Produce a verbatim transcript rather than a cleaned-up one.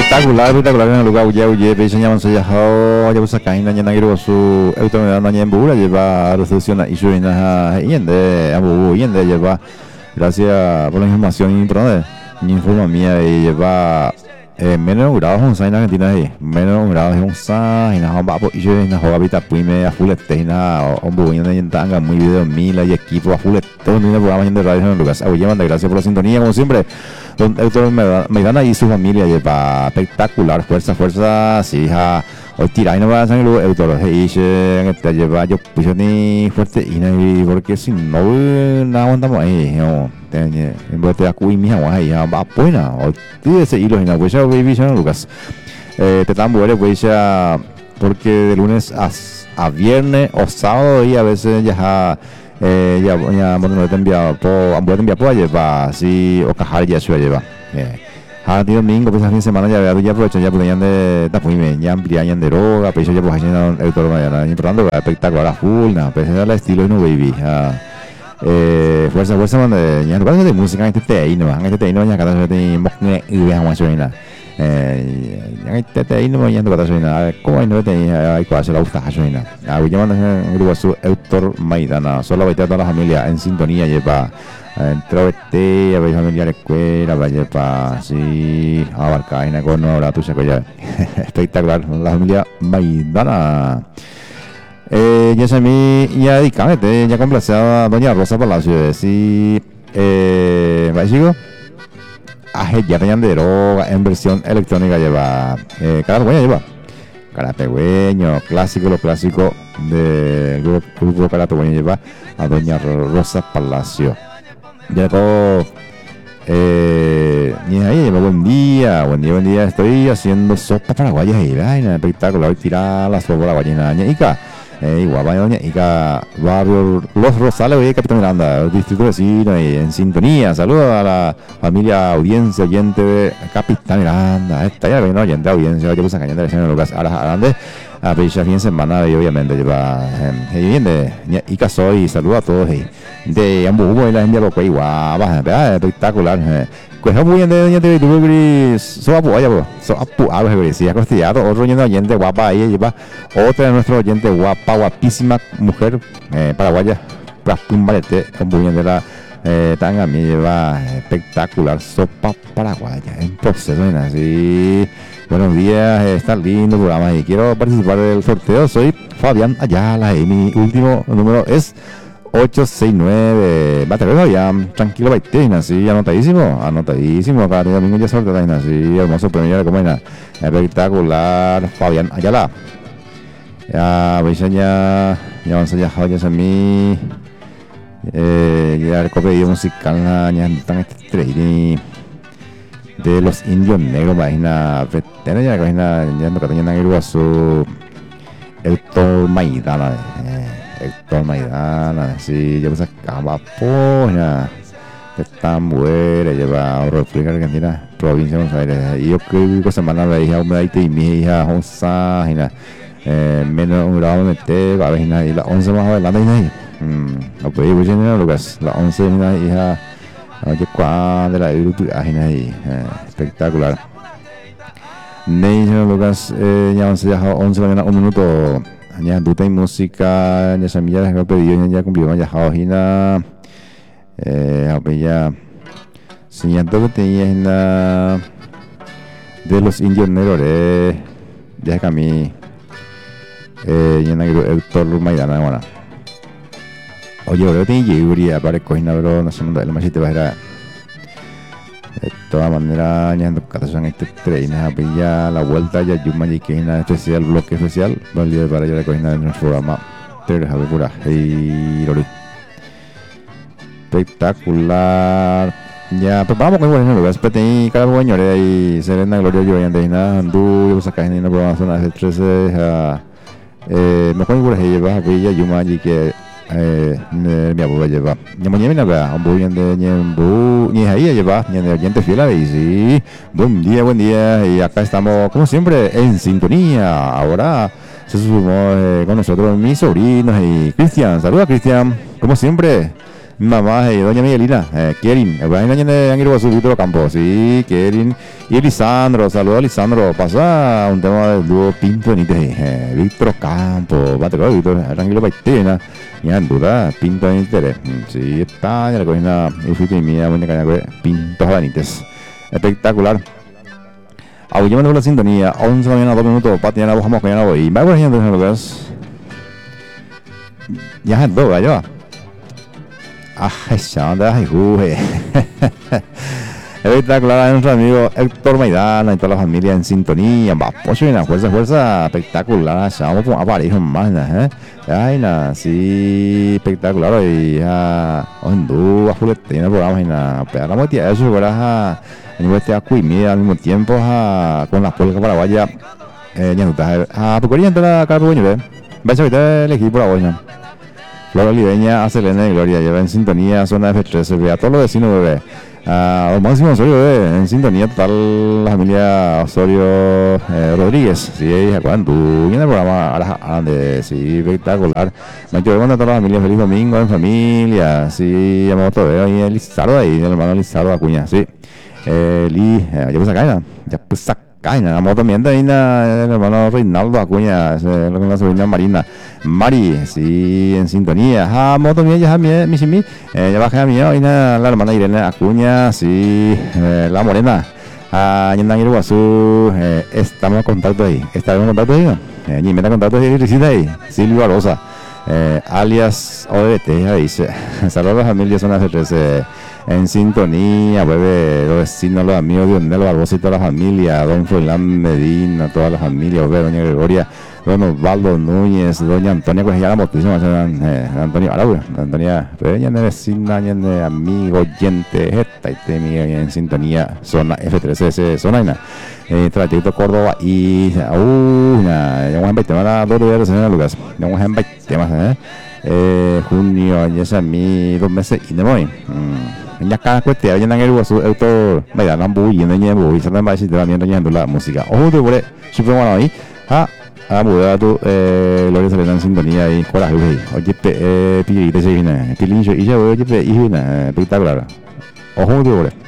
espectacular, espectacular en el lugar ya uye pecha llaman se ya ho ya busa kaina nya nagiro su euto me dan nya embura lleva resolución y su ina yende abu yende lleva gracias por la información importante ni informa mía y lleva eh, menos grados en Saina Argentina ahí menos grados en Sa y na ba po y na ho habita puime a full na ombu yende yentanga muy video mil y equipo a full todo el programa de radio en el lugar oye manda gracias por la sintonía como siempre. Don Héctor Maidana y su familia lleva espectacular, fuerza, fuerza, sí, hija, hoy tira y no va a salir luego Héctor, y se te lleva yo pues ni fuerte y no porque si no no aguantamos ahí, no, en vez de acudir mi agua ahí, va buena, hoy tiene ese hilo y no pues ya baby ya Lucas, eh, te tan bueno pues ya porque de lunes a, a viernes o sábado y a veces ya eh ya ya bueno te envía po ambo te envía po lleva si o cajar ya se lleva eh ha tenido domingo pues fin de semana ya ya aprovecho ya podían de ta muy bien ya ampliaban de droga pues ya pues haciendo el toro mañana importante espectacular full na pues era el estilo y no baby ah eh fuerza fuerza mande ya no pasa de música en este ahí no en este ahí no ya cada vez te mokne y vean más suena eh en este ahí no ya no pasa suena como no te hay cosas la gusta suena ah voy llamando en el grupo su Héctor Maidana solo va a toda la familia en sintonía lleva entró este a ver familiar escuela vaya para sí abarcar con no ahora tú se ya espectacular la familia Maidana. Eh, ya se me ya dedicame ya complaceaba a doña Rosa Palacio de decir eh ¿va sigo? Ah, ya tenían de droga en versión electrónica lleva eh cada buena lleva Carategüeño clásico lo clásico del grupo, grupo Carategüeño lleva a doña Rosa Palacio ya todo eh ni ahí buen día buen día buen día estoy haciendo sopa paraguaya y vaina espectacular tirar la sopa paraguaya ñica eh igual va doña Ica barrio Los Rosales hoy Capitán Miranda el distrito vecino y en sintonía saludos a la familia audiencia oyente de Capitán Miranda esta ya vino oyente audiencia que puso cañón de la Lucas ahora grande a pedir fin de semana y obviamente lleva eh bien de Ica soy saludos a todos y de ambos y la gente lo que igual va espectacular pues muy bien de doña T V tú gris so apu allá so apu a ver si ha costillado otro oyente guapa ahí lleva otra de nuestro oyente guapa guapísima mujer eh, paraguaya un balete con muy bien de la eh, tanga me lleva espectacular sopa paraguaya en proceso en así buenos días está lindo programa y quiero participar del sorteo soy Fabián Ayala y mi último número es ocho seis nueve batería ya tranquilo baite así anotadísimo anotadísimo cada domingo ya sorteo así hermoso premio de comida espectacular Fabián Ayala ya veis ya ya vamos allá ya a mí eh ya el pedido musical ya están este de los indios negros vaina veterana ya vaina ya no catanya nang su el Héctor Maidana Héctor Maidana, sí, ya pasa Camapo, ya tan buena, lleva República Argentina, provincia de Buenos Aires. Y yo creo que semana la hija me da y mi hija onza, eh, menos un grado me te, va a ver y la once más adelante y mm, lo pedí pues en Lucas, la once y hija, oye cuál de la Europa ahí, espectacular. Neil Lucas, eh, ya once ya once mañana un minuto. Ya duta y música ya se me ya he pedido ya cumplió ya jajina eh ya siguiendo que tenía de los indios negros eh ya que a mí eh ya negro Héctor Maidana bueno oye ahora te llevaría para coger pero no sé dónde el machete va a ir de todas maneras ya en ocasión este tren ya la vuelta ya yo me que una especial bloque especial valía para yo la cogina de nuestro programa pero a ver pura y lori espectacular ya pues vamos con bueno lugar espete cada buen señores ahí Serena Gloria yo ya de nada andu yo saca en el programa zona de trece eh me cuento por ahí lleva a Villa Yumaji que eh mi abuela lleva ya mañana va un buen de ñembu ni ahí lleva ni de oyente fiel y sí buen día buen día y acá estamos como siempre en sintonía ahora se sumó eh, con nosotros mis sobrinos y Cristian saluda Cristian como siempre mamá, eh, doña Miguelina, eh, Kerin, Ibrahim Añene, Angiro Basu, Víctor Campos, sí, Kerin, y Lisandro, saludos a Lisandro, pasa un tema del dúo Pinto Benítez, eh, Víctor Campos, bate con Víctor, tranquilo, Paitena, ya en duda, Pinto Benítez, sí, está, ya la cocina, y fui que mía, buena caña, Pinto Benítez, espectacular. Aullando la sintonía, once de la mañana, dos minutos, patiana, bajamos con ya no voy, va por ejemplo, lo que es, ya es dos, ya va. Ah, esa onda, ay, juve. Espectacular a nuestro amigo Héctor Maidana y toda la familia en sintonía. Va, pues bien, fuerza, fuerza, espectacular. Ya vamos a parir más, ¿eh? Ay, nada, sí, espectacular. Y ya, Honduras, fulete, en el programa, y nada, pero la motia, eso, ¿verdad? En este acuimia al mismo tiempo, con la polca paraguaya, eh, ya no está, ah, porque ya entra la cara, bueno, ¿eh? Vais a ver el equipo paraguayo. Flor Oliveña, A Selena y Gloria, lleva en sintonía, zona F trece, ve a todos los vecinos, bebé. A uh, Máximo Osorio, bebé, en sintonía total, la familia Osorio eh, Rodríguez, sí, acuerdan tú, y en el programa, ahora, de, sí, espectacular. Me quiero ver a toda la familia, feliz domingo en familia, sí, llamamos todo, ahí el Lizardo, ahí, el hermano Lizardo Acuña, sí. Eh, Li, eh, ya pues acá, ya pues acá. Caina, la moto también de el hermano Reinaldo Acuña, con la sobrina Marina. Mari, sí, en sintonía. Ah, moto mía, ya mi, mi, mi, eh, ya bajé a mí, hoy la hermana Irene Acuña, sí, eh, la morena. Ah, y en Daniel Guazú, eh, estamos en contacto ahí. Estamos en contacto ahí, ¿no? Eh, y meta contacto ahí, visita ahí. Silvia Rosa, eh, alias O B T, ahí dice. Saludos a la familia, zona C trece. En sintonía, bebé, los vecinos, los amigos, Dionel Barbosa y toda la familia, don Froilán Medina, toda la familia, bebé, doña Gregoria, don Osvaldo Núñez, doña Antonia, pues ya la motísima, eh, Antonio Araujo, Antonia, doña de vecina, de amigo, oyente, esta, este, mi, en sintonía, zona F trece, ese, zona, ina, eh, Trayecto Córdoba, y, uh, ya vamos a ver, tema la dos de la señora Lucas, ya vamos a ver, temas, eh, eh, junio, ya es a mí, dos meses, y de hoy, ya cada cuestión ya en el Guazú auto me da lambu y en el ñembo y se me va a decir también doñando la música ojo de por super bueno ahí ah ah muda tu eh Gloria Selena en sintonía y coraje oye pe eh pillita se viene pilincho y ya oye pe y viene espectacular ojo de por